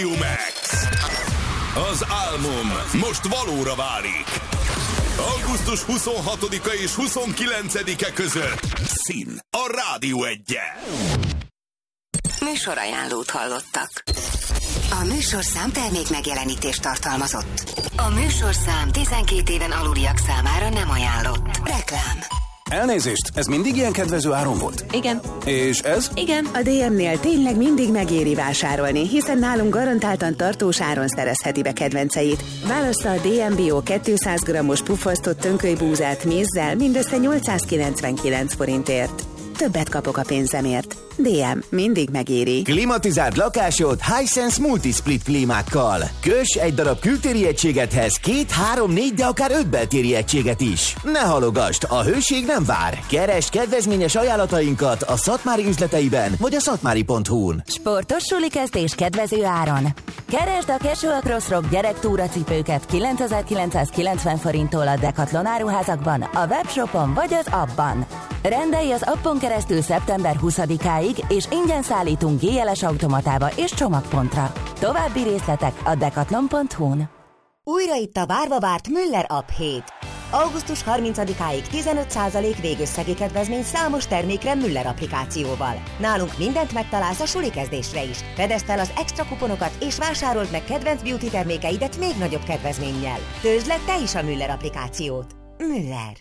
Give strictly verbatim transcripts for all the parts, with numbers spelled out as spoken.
Max. Az álmom most valóra válik. augusztus huszonhatodika és huszonkilencedike között Szín a Rádió Egyen. Műsorajánlót hallottak. A műsorszám termék megjelenítést tartalmazott. A műsorszám tizenkét éven aluliak számára nem ajánlott. Reklám. Elnézést, ez mindig ilyen kedvező áron volt? Igen. És ez? Igen. A dé em-nél tényleg mindig megéri vásárolni, hiszen nálunk garantáltan tartós áron szerezheti be kedvenceit. Válassza a dé em Bio kétszáz grammos puffasztott tönkölybúzát mézzel mindössze nyolcszázkilencvenkilenc forintért. Többet kapok a pénzemért. dé em mindig megéri. Klimatizált lakásod Hisense Multisplit klímákkal. Köss egy darab kültéri egységethez két, három, négy, de akár öt beltéri egységet is. Ne halogast, a hőség nem vár. Keresd kedvezményes ajánlatainkat a Szatmári üzleteiben vagy a szatmári pont hu-n. Sportos sulikeztés kedvező áron. Keresd a Casual Crossrock gyerektúracipőket kilencezer-kilencszázkilencven forinttól a Decathlon áruházakban, a webshopon vagy az appban. Rendelj az appon keresztül szeptember huszadikáig, és ingyen szállítunk gé el es automatába és csomagpontra. További részletek a decathlon pont hu-n. Újra itt a várva várt Müller App hét. augusztus harmincadikáig tizenöt százalék végösszegi kedvezmény számos termékre Müller applikációval. Nálunk mindent megtalálsz a sulikezdésre is. Fedezd fel az extra kuponokat és vásárold meg kedvenc beauty termékeidet még nagyobb kedvezménnyel. Töltsd le te is a Müller applikációt. Müller.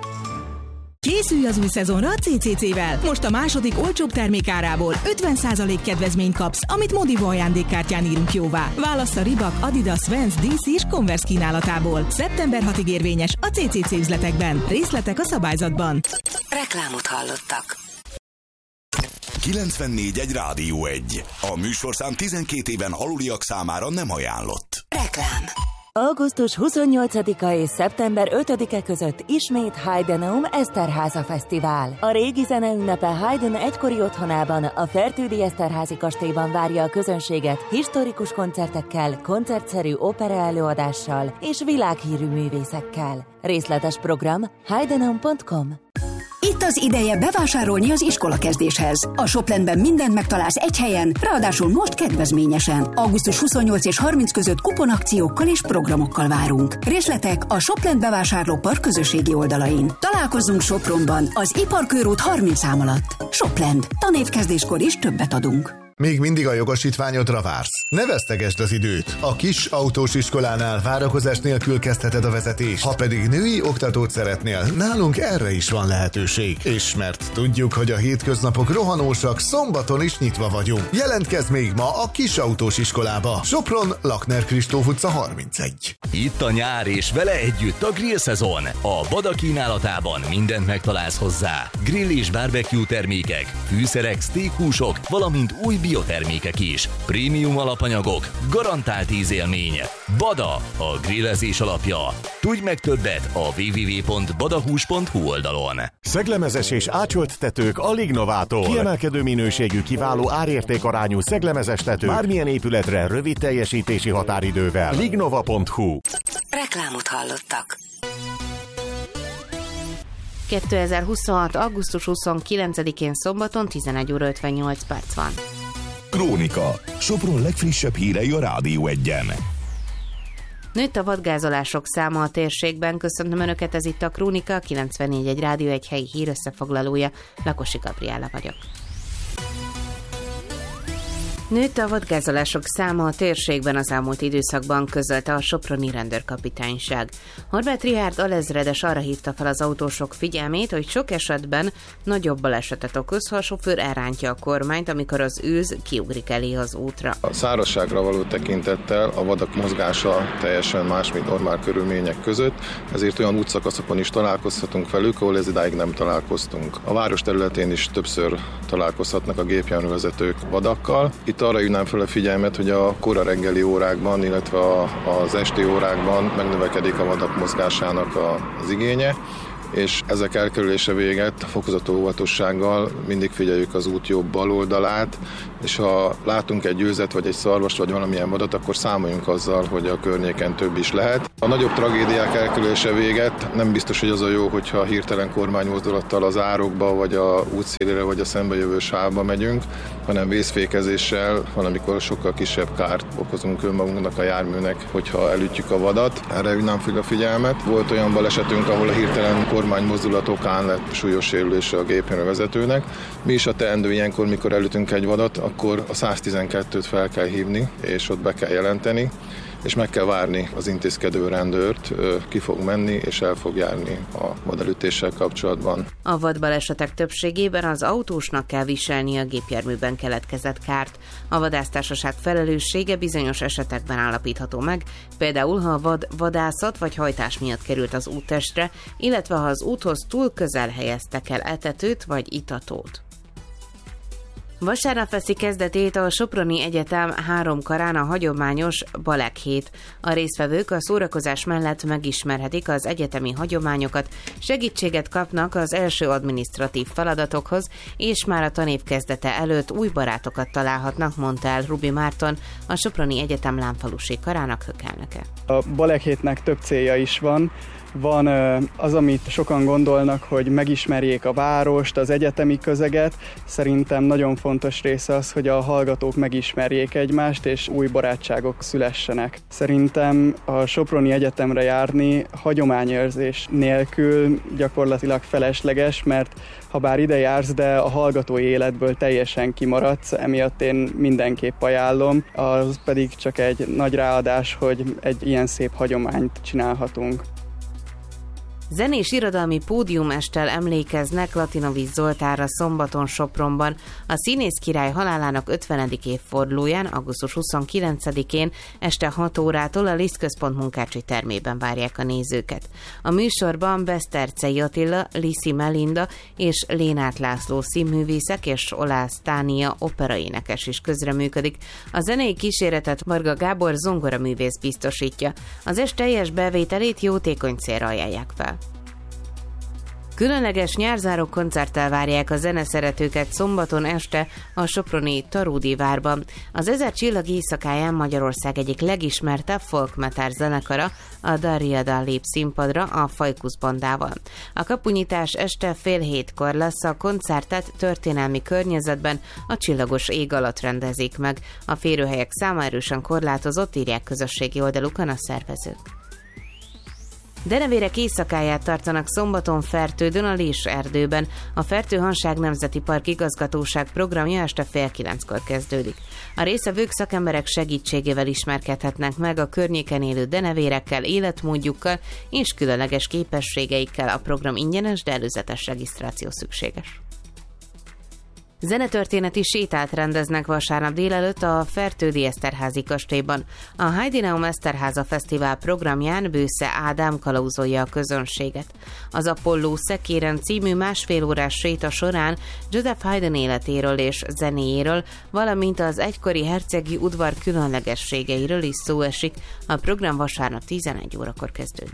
Készülj az új szezonra a cé cé cé-vel! Most a második olcsóbb termékárából ötven százalék kedvezményt kapsz, amit Modivo ajándékkártyán írunk jóvá. Válassz a Reebok, Adidas, Vans, dé cé és Converse kínálatából. szeptember hatodikáig érvényes a cé cé cé üzletekben. Részletek a szabályzatban. Reklámot hallottak. kilencvennégy egy Rádió egy. A műsorszám tizenkét éven aluliak számára nem ajánlott. Reklám. augusztus huszonnyolcadika és szeptember ötödike között ismét Heidenaum Eszterháza Fesztivál. A régi zeneünnepe Haydn egykori otthonában, a Fertődi Eszterházi kastélyban várja a közönséget historikus koncertekkel, koncertszerű opera előadással és világhírű művészekkel. Részletes program heidenaum pont com. Itt az ideje bevásárolni az iskolakezdéshez. A Shoplandben mindent megtalálsz egy helyen, ráadásul most kedvezményesen. augusztus huszonnyolcadika és harmincadika között kuponakciókkal és programokkal várunk. Részletek a Shopland bevásárlópark közösségi oldalain. Találkozzunk Sopronban, az Iparkörút harminc szám alatt. Shopland. Tanévkezdéskor is többet adunk. Még mindig a jogosítványodra vársz? Ne vesztegesd az időt! A kis autós iskolánál várakozás nélkül kezdheted a vezetést. Ha pedig női oktatót szeretnél, nálunk erre is van lehetőség. És mert tudjuk, hogy a hétköznapok rohanósak, szombaton is nyitva vagyunk. Jelentkezz még ma a kis autós iskolába. Sopron, Lakner Kristóf utca harmincegy. Itt a nyár és vele együtt a grill szezon. A Bada kínálatában mindent megtalálsz hozzá. Grill és barbecue termékek, fűszerek, steakhúsok, valamint új biotermékek is. Prémium alapanyagok, garantált ízélmény. Bada, a grillezés alapja. Tudj meg többet a double-u double-u double-u pont badahús pont hu oldalon. Szeglemezes és ácsolt tetők a Lignovától. Kiemelkedő minőségű, kiváló árértékarányú szeglemezes tető bármilyen épületre rövid teljesítési határidővel. lignova pont hu. Reklámot hallottak. kétezer-huszonhat. augusztus huszonkilencedikén szombaton tizenegy óra ötvennyolc perc van. Krónika. Sopron legfrissebb hírei a Rádió Egyen. Nőtt a vadgázolások száma a térségben. Köszöntöm Önöket, ez itt a Krónika, kilencvennégy egy Rádió Egy helyi hír összefoglalója. Lakosi Gabriella vagyok. Nőtt a vadgázolások száma a térségben az elmúlt időszakban, közölte a soproni rendőrkapitányság. Horváth Richárd alezredes arra hívta fel az autósok figyelmét, hogy sok esetben nagyobb balesetet okoz, ha a sofőr elrántja a kormányt, amikor az őz kiugrik elé az útra. A szárazságra való tekintettel a vadak mozgása teljesen más, mint normál körülmények között, ezért olyan útszakaszokon is találkozhatunk velük, ahol ez idáig nem találkoztunk. A város területén is többször találkozhatnak a gépjárművezetők vadakkal. Itt arra hívnám fel a figyelmet, hogy a kora reggeli órákban, illetve az esti órákban megnövekedik a vadak mozgásának az igénye. és ezek elkerülése véget fokozott óvatossággal mindig figyeljük az út jobb bal oldalát, és ha látunk egy győzet, vagy egy szarvast, vagy valamilyen vadat, akkor számoljunk azzal, hogy a környéken több is lehet. A nagyobb tragédiák elkerülése véget nem biztos, hogy az a jó, hogyha hirtelen kormánymozdulattal az árokba, vagy a útszélére, vagy a szembejövő sávba megyünk, hanem vészfékezéssel, valamikor sokkal kisebb kárt okozunk önmagunknak, a járműnek, hogyha elütjük a vadat. Erre ünnám fel a figyelmet. Volt olyan balesetünk, ahol a hirtelen kormánymozdulat okán lett súlyos sérülése a gépjármű vezetőnek. Mi is a teendő ilyenkor, mikor elütünk egy vadat, akkor a száztizenkettőt fel kell hívni, és ott be kell jelenteni, és meg kell várni az intézkedő rendőrt, ki fog menni, és el fog járni a vadelütéssel kapcsolatban. A vadbalesetek többségében az autósnak kell viselni a gépjárműben keletkezett kárt. A vadásztársaság felelőssége bizonyos esetekben állapítható meg, például ha a vad vadászat vagy hajtás miatt került az úttestre, illetve ha az úthoz túl közel helyeztek el etetőt vagy itatót. Vasárnap veszi kezdetét a Soproni Egyetem három karán a hagyományos Balek hét. A résztvevők a szórakozás mellett megismerhetik az egyetemi hagyományokat, segítséget kapnak az első adminisztratív feladatokhoz, és már a tanév kezdete előtt új barátokat találhatnak, mondta el Rubi Márton, a Soproni Egyetem lámfalusi karának hökelnöke. A Balek hétnek több célja is van. Van az, amit sokan gondolnak, hogy megismerjék a várost, az egyetemi közeget. Szerintem nagyon fontos része az, hogy a hallgatók megismerjék egymást, és új barátságok szülessenek. Szerintem a Soproni Egyetemre járni hagyományőrzés nélkül gyakorlatilag felesleges, mert ha bár ide jársz, de a hallgatói életből teljesen kimaradsz, emiatt én mindenképp ajánlom. Az pedig csak egy nagy ráadás, hogy egy ilyen szép hagyományt csinálhatunk. Zenés irodalmi pódiumesttel emlékeznek Latinovics Zoltánra szombaton Sopronban. A színész király halálának ötvenedik évfordulóján, augusztus huszonkilencedikén este hat órától a Liszt Központ Munkácsi termében várják a nézőket. A műsorban Beszterczei Attila, Liszi Melinda és Lénát László színművészek és Olász Tánia operaénekes is közreműködik. A zenei kíséretet Varga Gábor zongoraművész biztosítja. Az est teljes bevételét jótékony célra ajánlják fel. Különleges nyárzáró koncerttel várják a zeneszeretőket szombaton este a soproni Tarudi várban. Az Ezer csillag éjszakáján Magyarország egyik legismertebb folk metal zenekara, a Darriada lép színpadra a Fajkusz bandával. A kapunyítás este fél hétkor lesz, a koncertet történelmi környezetben a csillagos ég alatt rendezik meg. A férőhelyek száma erősen korlátozott, írják közösségi oldalukon a szervezők. Denevérek éjszakáját tartanak szombaton Fertődön a Lés erdőben. A Fertő-Hanság Nemzeti Park Igazgatóság programja este fél kilenckor kezdődik. A résztvevők szakemberek segítségével ismerkedhetnek meg a környéken élő denevérekkel, életmódjukkal és különleges képességeikkel. A program ingyenes, de előzetes regisztráció szükséges. Zenetörténeti sétát rendeznek vasárnap délelőtt a Fertődi Eszterházi kastélyban. A Heidineum Eszterháza Fesztivál programján Bősze Ádám kalauzolja a közönséget. Az Apolló Szekéren című másfél órás séta során Joseph Haydn életéről és zenéjéről, valamint az egykori hercegi udvar különlegességeiről is szó esik. A program vasárnap tizenegy órakor kezdődik.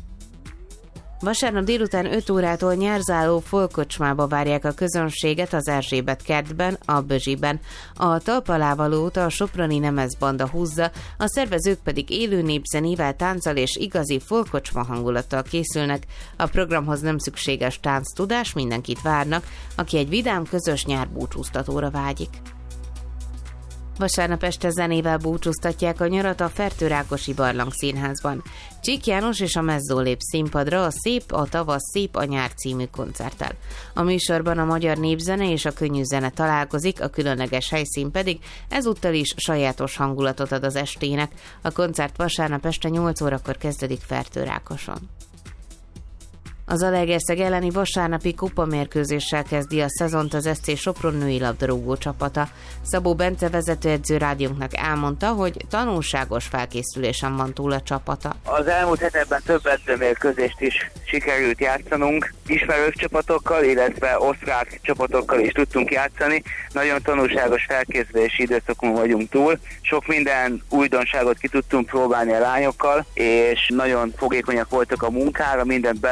Vasárnap délután öt órától nyárzáló folkocsmába várják a közönséget az Erzsébet kertben, a Bözsiben. A talpalávalót a Soproni Nemezbanda húzza, a szervezők pedig élő népzenével, tánccal és igazi folkocsma hangulattal készülnek. A programhoz nem szükséges tánctudás, mindenkit várnak, aki egy vidám közös nyárbúcsúztatóra vágyik. Vasárnap este zenével búcsúztatják a nyarat a Fertő-Rákosi Barlang Színházban. Csík János és a Mezzó lép színpadra a Szép a tavasz, szép a nyár című koncerttel. A műsorban a magyar népzene és a könnyű zene találkozik, a különleges helyszín pedig ezúttal is sajátos hangulatot ad az estének. A koncert vasárnap este nyolc órakor kezdődik Fertő-Rákoson. Az Zalaegerszeg elleni vasárnapi kupamérkőzéssel kezdi a szezont az es cé Sopron női labdarúgó csapata. Szabó Bence vezetőedző rádiónknak elmondta, hogy tanulságos felkészülésen van túl a csapata. Az elmúlt hetekben több edzőmérkőzést is sikerült játszanunk. Ismerős csapatokkal, illetve osztrák csapatokkal is tudtunk játszani. Nagyon tanulságos felkészülési időszakon vagyunk túl. Sok minden újdonságot ki tudtunk próbálni a lányokkal, és nagyon fogékonyak voltak a munkára, mindent beleadtak.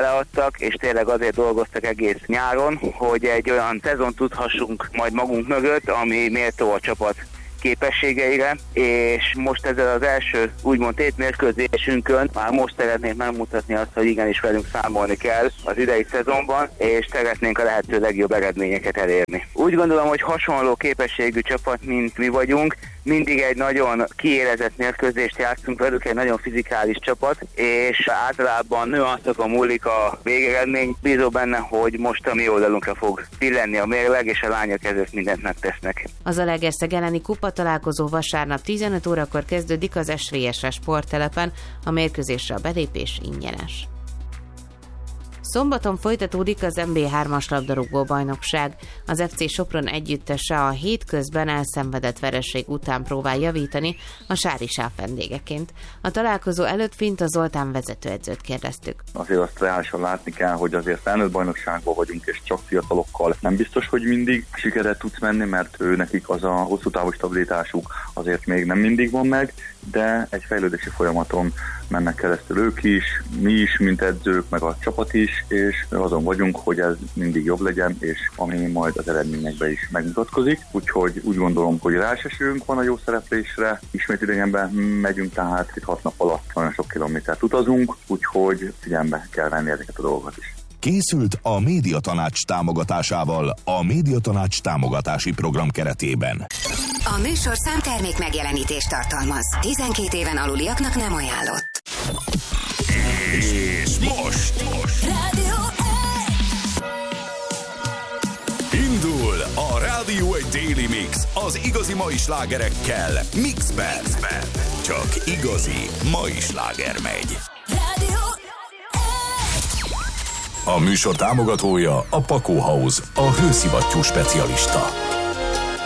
voltak, és tényleg azért dolgoztak egész nyáron, hogy egy olyan szezon tudhassunk majd magunk mögött, ami méltó a csapat képességeire, és most ezzel az első úgymond tétmérkőzésünkön már most szeretnénk megmutatni azt, hogy igenis velünk számolni kell az idei szezonban, és szeretnénk a lehető legjobb eredményeket elérni. Úgy gondolom, hogy hasonló képességű csapat, mint mi vagyunk, mindig egy nagyon kiélezett mérkőzést játszunk velük, egy nagyon fizikális csapat, és általában nüanszokon múlik a végeredmény. Bízom benne, hogy most a mi oldalunkra fog pillenni a mérleg, és a lányok ezért mindent megtesznek. Az Zalaegerszeg elleni kupa találkozó vasárnap tizenöt órakor kezdődik az es vé es es sporttelepen, a mérkőzésre a belépés ingyenes. Szombaton folytatódik az em bé hármas labdarúgó bajnokság. Az ef cé Sopron együttese a hétközben elszenvedett vereség után próbál javítani a sári sáv vendégeként. A találkozó előtt Finta Zoltán vezetőedzőt kérdeztük. Azért azt reálisan látni kell, hogy azért felnőtt bajnokságban vagyunk, és csak fiatalokkal nem biztos, hogy mindig sikerrel tudsz menni, mert ő nekik az a hosszú távú stabilitásuk azért még nem mindig van meg, de egy fejlődési folyamaton mennek keresztül ők is, mi is, mint edzők, meg a csapat is, és azon vagyunk, hogy ez mindig jobb legyen, és ami majd az eredményekben is megmutatkozik. Úgyhogy úgy gondolom, hogy ráesésünk van a jó szereplésre, ismét idegenben megyünk, tehát itt hat nap alatt nagyon sok kilométert utazunk, úgyhogy figyelembe kell venni ezeket a dolgokat is. Készült a Médiatanács támogatásával a Médiatanács támogatási program keretében. A műsorszám termék megjelenítést tartalmaz. tizenkét éven aluliaknak nem ajánlott. És most, most. Indul a Rádió egy Daily Mix az igazi mai slágerekkel. Mixben. Csak igazi mai sláger megy. A műsor támogatója a Pakó House, a hőszivattyú specialista.